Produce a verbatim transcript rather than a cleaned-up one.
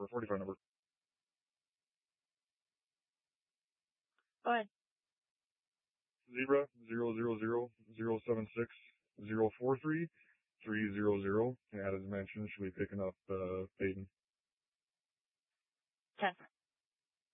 for a forty-five number. Go ahead. Zebra zero zero zero zero seven six zero four three three zero zero. And as mentioned, she'll be picking up uh, Peyton. ten.